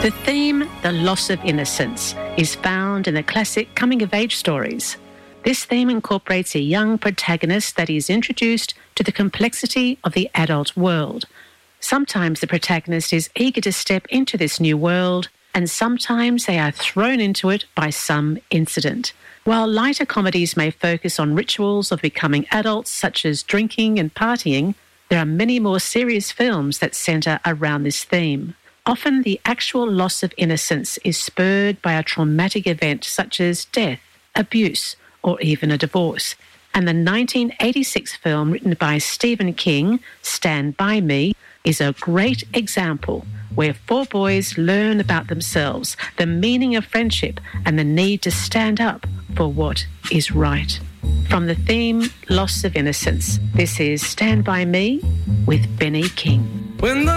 The theme, the loss of innocence, is found in the classic coming-of-age stories. This theme incorporates a young protagonist that is introduced to the complexity of the adult world. Sometimes the protagonist is eager to step into this new world, and sometimes they are thrown into it by some incident. While lighter comedies may focus on rituals of becoming adults, such as drinking and partying, there are many more serious films that centre around this theme. Often the actual loss of innocence is spurred by a traumatic event such as death, abuse, or even a divorce. And the 1986 film written by Stephen King, Stand By Me, is a great example where four boys learn about themselves, the meaning of friendship, and the need to stand up for what is right. From the theme, Loss of Innocence, this is Stand By Me with Benny King.